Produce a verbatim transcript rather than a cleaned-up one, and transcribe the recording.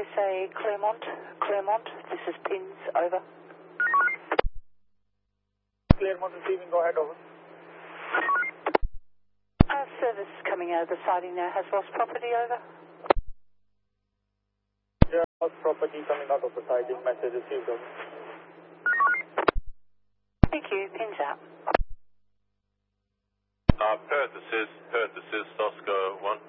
P S A Claremont, Claremont, this is Pins, over. Claremont receiving, go ahead, over. Uh, service coming out of the siding now, has lost property, over. Yeah, lost property coming out of the siding, message received, over. Thank you, Pins out. Uh, Perth assist, Perth assist, Oscar one.